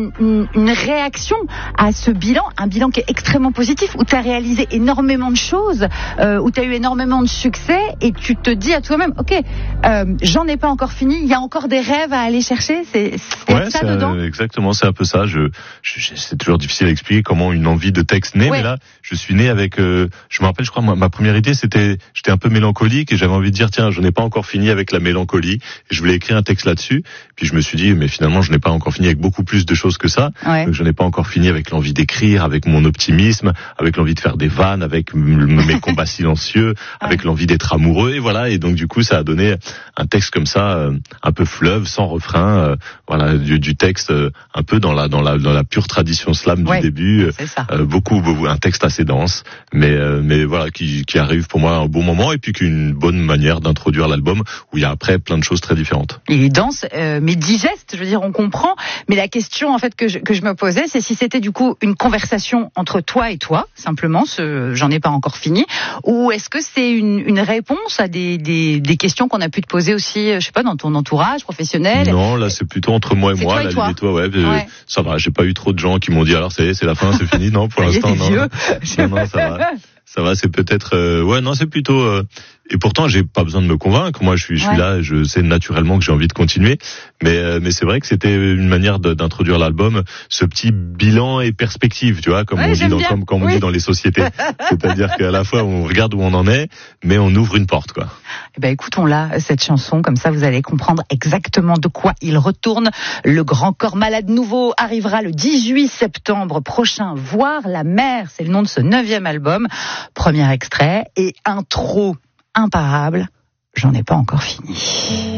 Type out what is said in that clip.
une réaction à ce bilan, un bilan qui est extrêmement positif, où tu as réalisé énormément de choses, où tu as eu énormément de succès, et tu te dis à toi-même, ok, j'en ai pas encore fini, il y a encore des rêves à aller chercher, c'est ça dedans. Exactement, c'est un peu ça. C'est toujours difficile à expliquer comment une envie de texte naît, mais là, je suis né avec, je me rappelle, je crois, ma première idée, j'étais un peu mélancolique et j'avais envie de dire, tiens, je n'ai pas encore fini avec la mélancolie, et je voulais écrire un texte là-dessus. Puis je me suis dit, mais finalement, je n'ai pas encore fini avec beaucoup plus de choses que ça. Donc je n'ai pas encore fini avec l'envie d'écrire, avec mon optimisme, avec l'envie de faire des vannes, avec mes combats silencieux, avec l'envie d'être amoureux, et voilà. Et donc du coup, ça a donné un texte comme ça, un peu fleuve, sans refrain, voilà, du texte un peu dans la pure tradition slam du début, beaucoup, un texte assez dense, mais voilà, qui arrive pour moi à un bon moment, et puis qui est une bonne manière d'introduire l'album, où il y a après plein de choses très différentes. Il est dense, mais digeste, je veux dire, on comprend, mais la question en fait que je me posais, c'est si c'était du coup une conversation entre toi et toi, simplement, j'en ai pas encore fini, ou est-ce que c'est une réponse à des questions qu'on a pu te poser aussi, je sais pas, dans ton entourage professionnel? Non, là c'est plutôt entre moi et moi, toi. Ça va, j'ai pas eu trop de gens qui m'ont dit alors c'est la fin, c'est fini, non, pour l'instant non. Non, ça va, c'est peut-être c'est plutôt et pourtant j'ai pas besoin de me convaincre, moi je suis là, je sais naturellement que j'ai envie de continuer, mais c'est vrai que c'était une manière d'introduire l'album, ce petit bilan et perspective, tu vois, comme on dit dans les sociétés. C'est-à-dire qu'à la fois on regarde où on en est, mais on ouvre une porte, quoi. Eh ben écoutons-la, cette chanson, comme ça vous allez comprendre exactement de quoi il retourne. Le Grand Corps Malade nouveau arrivera le 18 septembre prochain. Voir la mer, c'est le nom de ce 9e album. Premier extrait et intro imparable. J'en ai pas encore fini.